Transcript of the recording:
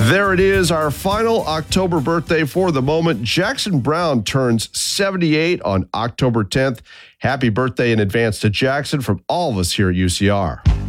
There it is, our final October birthday for the moment. Jackson Brown turns 78 on October 10th. Happy birthday in advance to Jackson from all of us here at UCR.